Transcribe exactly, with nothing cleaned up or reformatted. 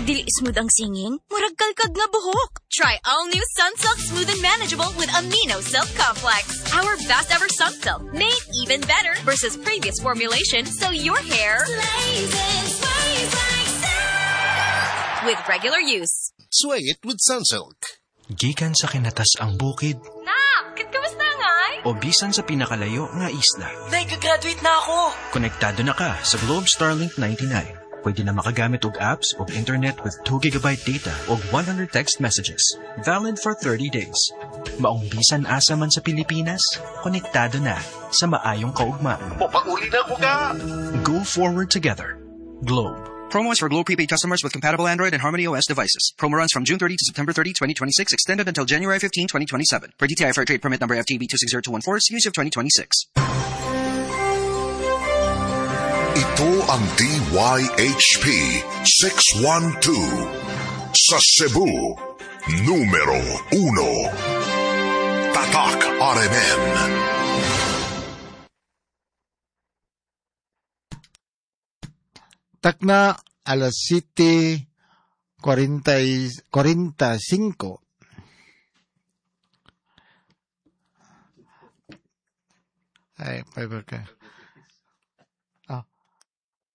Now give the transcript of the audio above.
Dili smooth ang singing, murag kalkag nga buhok. Try all new Sunsilk Smooth and Manageable with Amino Silk Complex. Our best ever Sunsilk, made even better versus previous formulation, so your hair slays and sways like silk. With regular use. Sway it with Sunsilk. Gikan sa kinatas ang bukid. Nak, kamusta ngay? O bisan sa pinakalayo nga isla. Nag-graduate na ako. Konektado na ka sa Globe Starlink ninety-nine. Pwede na makagamit og apps o internet with two gigabyte data o one hundred text messages. Valid for thirty days. Maong bisan asa man sa Pilipinas, konektado na sa maayong kaugmaan. Mapauli na ko ka! Go forward together. Globe. Promo is for Globe prepaid customers with compatible Android and Harmony O S devices. Promo runs from June thirtieth to September thirtieth, twenty twenty-six, extended until January fifteenth, twenty twenty-seven. Per D T I for trade permit number F T B two six zero two one four, series of twenty twenty-six. Ito ang D Y H P six one two. Sa Cebu, numero uno. Tatak R M N. Takna alas siete cuarenta y cinco. Ay, pwede ka.